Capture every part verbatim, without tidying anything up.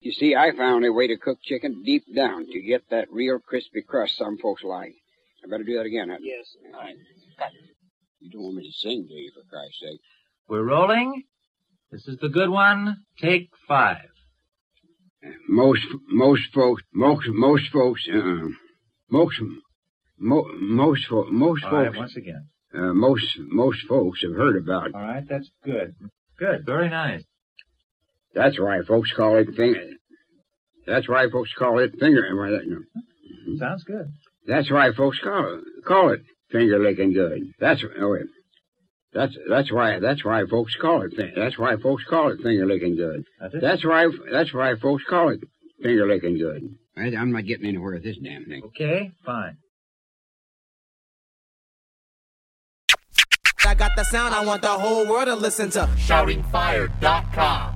You see, I found a way to cook chicken deep down to get that real crispy crust some folks like. I better do that again, huh? Yes. All right. You don't want me to sing, do you, for Christ's sake? We're rolling. This is the good one. Take five. Most, most folks, most, most folks, uh, most, mo, most, fo- most All folks. right, once again. Uh, most, most folks have heard about. All right, that's good. Good, very nice. That's why folks call it finger. That's why folks call it finger. Why that, no. Sounds good. That's why folks call it call it finger licking good. That's oh wait. That's that's why that's why folks call it that's why folks call it finger licking good. That's it? That's why that's why folks call it finger licking good. I, I'm not getting anywhere with this damn thing. Okay, fine. I got the sound I want the whole world to listen to. shouting fire dot com.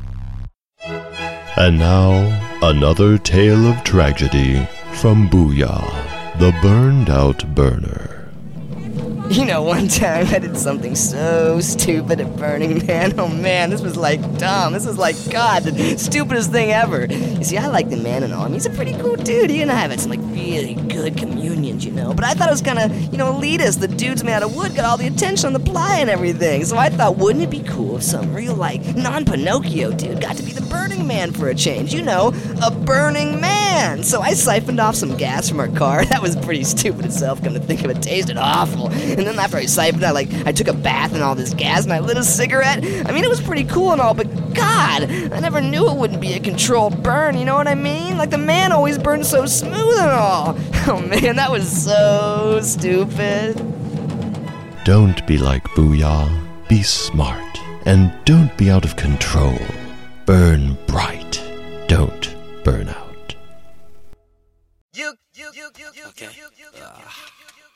And now, another tale of tragedy from Booyah, the burned out burner. You know, one time I did something so stupid at Burning Man. Oh man, this was like dumb. This was like, God, the stupidest thing ever. You see, I like the man and all. I mean, he's a pretty cool dude. He and I have had some like really good communions, you know. But I thought it was kind of, you know, elitist. The dudes made out of wood got all the attention on the ply and everything. So I thought, wouldn't it be cool if some real like non-Pinocchio dude got to be the Burning Man for a change? You know, a Burning Man. So I siphoned off some gas from our car. That was pretty stupid itself. Come to think of it, tasted awful. And then after I siphoned, I like I took a bath in all this gas and I lit a cigarette. I mean, it was pretty cool and all, but God, I never knew it wouldn't be a controlled burn. You know what I mean? Like the man always burned so smooth and all. Oh man, that was so stupid. Don't be like Booyah. Be smart. And don't be out of control. Burn bright. Don't burn out. You, you, you, you, you, Okay. you, you, you, Uh,